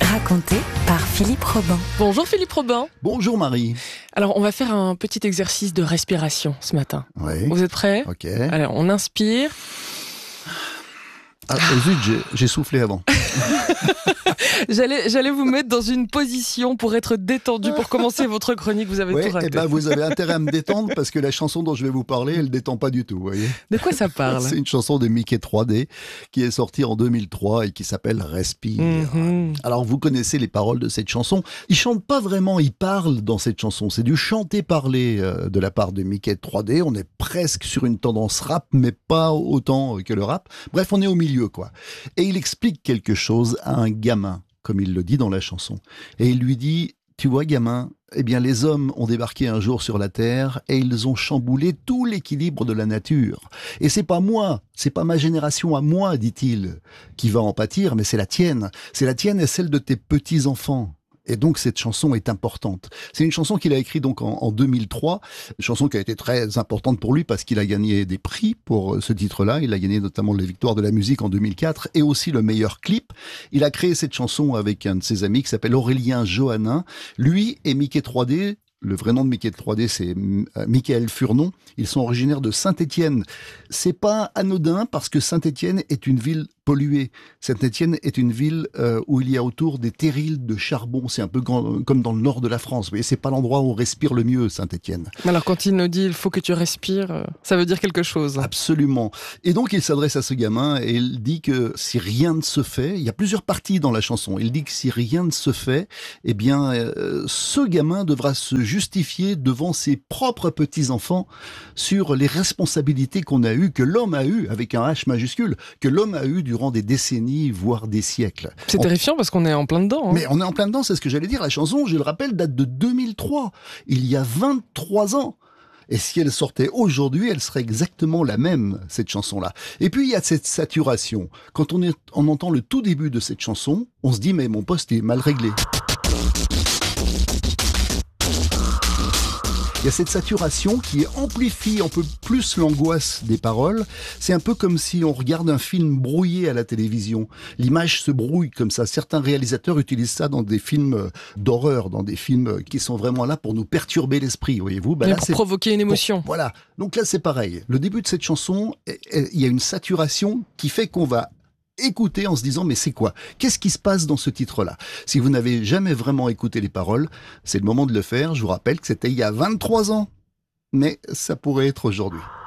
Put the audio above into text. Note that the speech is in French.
raconté par Philippe Robin. Bonjour Philippe Robin. Bonjour Marie. Alors on va faire un petit exercice de respiration ce matin. Oui. Vous êtes prêts ? Ok. Alors on inspire. Ah, zut, j'ai soufflé avant. J'allais vous mettre dans une position pour être détendu, pour commencer votre chronique, vous avez tout raté. Vous avez intérêt à me détendre parce que la chanson dont je vais vous parler, elle ne détend pas du tout, vous voyez. De quoi ça parle ? C'est une chanson de Mickey 3D qui est sortie en 2003 et qui s'appelle Respire. Alors vous connaissez les paroles de cette chanson. Ils chantent pas vraiment, ils parlent dans cette chanson. C'est du chanter-parler de la part de Mickey 3D. On est presque sur une tendance rap, mais pas autant que le rap. Bref, on est au milieu, quoi. Et il explique quelque chose à un gamin, comme il le dit dans la chanson. Et il lui dit, tu vois gamin, eh bien les hommes ont débarqué un jour sur la Terre et ils ont chamboulé tout l'équilibre de la nature. Et c'est pas moi, c'est pas ma génération à moi, dit-il, qui va en pâtir, mais c'est la tienne. C'est la tienne et celle de tes petits-enfants. Et donc cette chanson est importante. C'est une chanson qu'il a écrite donc en 2003, une chanson qui a été très importante pour lui parce qu'il a gagné des prix pour ce titre-là. Il a gagné notamment les Victoires de la musique en 2004 et aussi le meilleur clip. Il a créé cette chanson avec un de ses amis qui s'appelle Aurélien Johannin. Lui et Mickey 3D. Le vrai nom de Mickey 3D, c'est Michael Furnon. Ils sont originaires de Saint-Étienne. C'est pas anodin parce que Saint-Étienne est une ville polluée. Saint-Étienne est une ville où il y a autour des terrils de charbon. C'est un peu comme dans le nord de la France. Vous voyez, c'est pas l'endroit où on respire le mieux, Saint-Étienne. Alors quand il nous dit il faut que tu respires, ça veut dire quelque chose. Absolument. Et donc il s'adresse à ce gamin et il dit que si rien ne se fait, il y a plusieurs parties dans la chanson. Il dit que si rien ne se fait, eh bien ce gamin devra se justifier devant ses propres petits-enfants sur les responsabilités qu'on a eues, que l'homme a eues, avec un H majuscule, que l'homme a eues durant des décennies, voire des siècles. C'est terrifiant parce qu'on est en plein dedans. Mais on est en plein dedans, c'est ce que j'allais dire. La chanson, je le rappelle, date de 2003. Il y a 23 ans. Et si elle sortait aujourd'hui, elle serait exactement la même, cette chanson-là. Et puis, il y a cette saturation. Quand on entend le tout début de cette chanson, on se dit, mais mon poste est mal réglé. Il y a cette saturation qui amplifie un peu plus l'angoisse des paroles. C'est un peu comme si on regarde un film brouillé à la télévision. L'image se brouille comme ça. Certains réalisateurs utilisent ça dans des films d'horreur, dans des films qui sont vraiment là pour nous perturber l'esprit, voyez-vous. Là, pour provoquer une émotion. Voilà. Donc là, c'est pareil. Le début de cette chanson, il y a une saturation qui fait qu'on va écouter en se disant mais c'est quoi ? Qu'est-ce qui se passe dans ce titre-là ? Si vous n'avez jamais vraiment écouté les paroles, c'est le moment de le faire. Je vous rappelle que c'était il y a 23 ans. Mais ça pourrait être aujourd'hui.